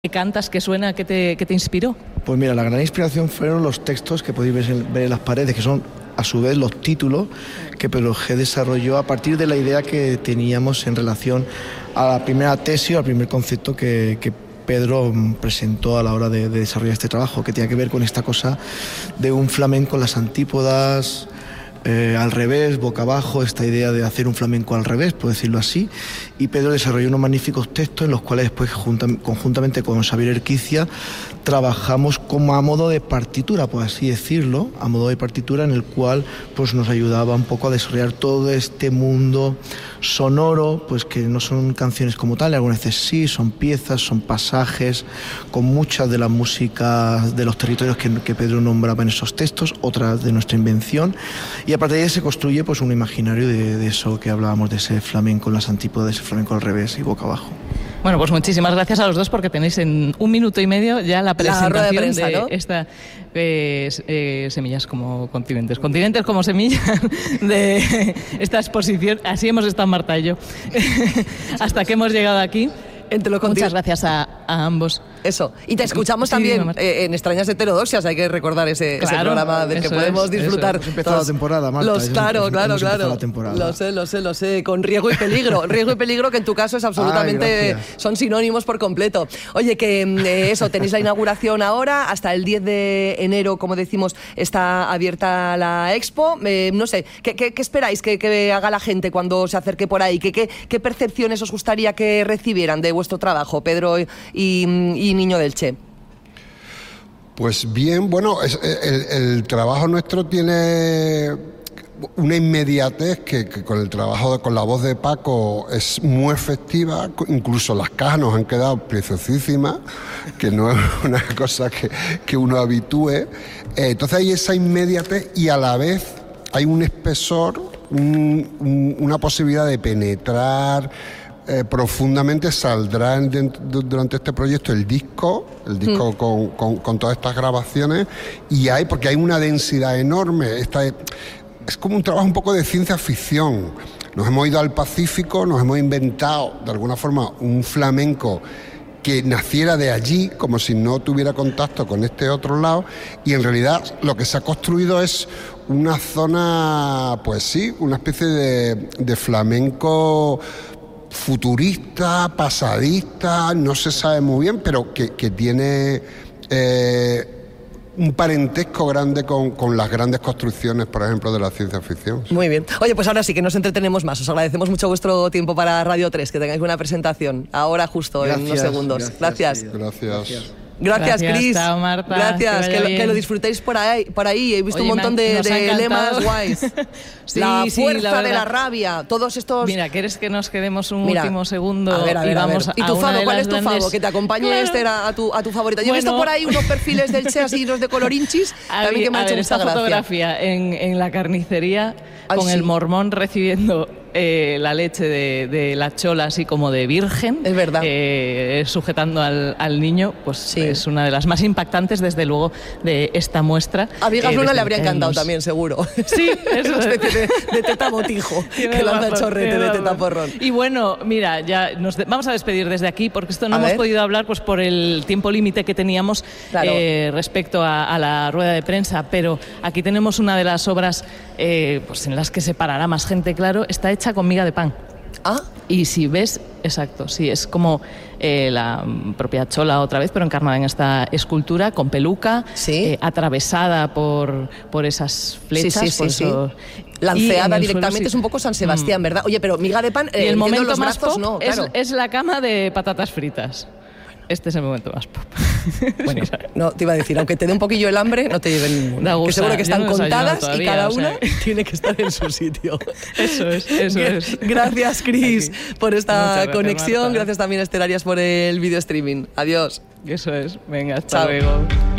¿Qué cantas, qué suena, qué te inspiró? Pues mira, la gran inspiración fueron los textos que podéis ver en las paredes, que son a su vez los títulos que Pedro G. desarrolló a partir de la idea que teníamos en relación a la primera tesis, al primer concepto que Pedro presentó a la hora de desarrollar este trabajo, que tenía que ver con esta cosa de un flamenco en las antípodas, al revés, boca abajo, esta idea de hacer un flamenco al revés, por decirlo así, y Pedro desarrolló unos magníficos textos en los cuales después conjuntamente con Xavier Erquicia trabajamos como a modo de partitura, por así decirlo, a modo de partitura en el cual pues nos ayudaba un poco a desarrollar todo este mundo sonoro, pues que no son canciones como tal, algunas veces sí, son piezas, son pasajes, con muchas de las músicas de los territorios que Pedro nombraba en esos textos, otras de nuestra invención, y a partir de ahí se construye pues un imaginario de eso que hablábamos, de ese flamenco en las antípodas, de ese flamenco al revés y boca abajo. Bueno, pues muchísimas gracias a los dos porque tenéis en 1 minuto y medio ya la presentación rueda de prensa, ¿no? Esta semillas como continentes como semillas de esta exposición. Así hemos estado Marta y yo hasta que hemos llegado aquí. Muchas gracias a ambos. Eso. Y te escuchamos también en Extrañas Heterodoxias, hay que recordar ese programa del que podemos disfrutar. Hemos empezado la temporada, Marta. Claro. Lo sé, con riesgo y peligro. Riesgo y peligro que en tu caso es absolutamente, son sinónimos por completo. Oye, que eso, tenéis la inauguración ahora, hasta el 10 de enero, como decimos, está abierta la expo. No sé, ¿qué esperáis que haga la gente cuando se acerque por ahí? ¿Qué percepciones os gustaría que recibieran de vuestro trabajo, Pedro y Niño del Che? Pues bien, bueno, el trabajo nuestro tiene una inmediatez que con el trabajo con la voz de Paco es muy efectiva, incluso las cajas nos han quedado preciosísimas, que no es una cosa que uno habitúe. Entonces hay esa inmediatez y a la vez hay un espesor, una posibilidad de penetrar profundamente. Saldrá durante este proyecto el disco con todas estas grabaciones, y porque hay una densidad enorme. Es como un trabajo un poco de ciencia ficción. Nos hemos ido al Pacífico, nos hemos inventado de alguna forma un flamenco que naciera de allí, como si no tuviera contacto con este otro lado, y en realidad lo que se ha construido es una zona, pues sí, una especie de flamenco futurista, pasadista, no se sabe muy bien, pero que tiene un parentesco grande con las grandes construcciones, por ejemplo, de la ciencia ficción. Muy bien. Oye, pues ahora sí que nos entretenemos más. Os agradecemos mucho vuestro tiempo para Radio 3, que tengáis buena presentación. Ahora justo, en unos segundos. Gracias. Gracias, Cris. Chao, Marta. Gracias, que lo disfrutéis por ahí. He visto un montón de lemas guays. La fuerza de la rabia, todos estos... Mira, ¿quieres que nos quedemos un último segundo? A ver. ¿Y tu favo? ¿Cuál es tu favo? Que te acompañe a tu favorita. Yo he visto por ahí unos perfiles del Che así, los de colorinchis, también que me ha hecho mucha gracia. Fotografía en la carnicería con el mormón recibiendo la leche de la chola así como de virgen, es verdad, sujetando al niño, pues sí, es una de las más impactantes desde luego de esta muestra. A Vigas Luna le habría encantado también, seguro. Sí, es una especie de teta botijo que lanza el chorrete de teta porrón. Y bueno, mira, ya vamos a despedir desde aquí porque esto no hemos podido hablar pues por el tiempo límite que teníamos respecto a la rueda de prensa, pero aquí tenemos una de las obras pues en las que se parará más gente, claro. Está hecha con miga de pan. Y si ves, exacto, sí, es como la propia chola otra vez, pero encarnada en esta escultura, con peluca, atravesada por esas flechas. Sí. Lanceada directamente, es un poco San Sebastián, ¿verdad? Oye, pero miga de pan, y el momento los más brazos, pop no, claro. es la cama de patatas fritas. Este es el momento más pop. Bueno, no te iba a decir, aunque te dé un poquillo el hambre, no te lleven ninguna. Que seguro que están contadas todavía, y cada una tiene que estar en su sitio. Eso es. Gracias, Cris, por esta conexión. Marta. Gracias también a Esther Arias por el video streaming. Adiós. Eso es. Venga, hasta luego.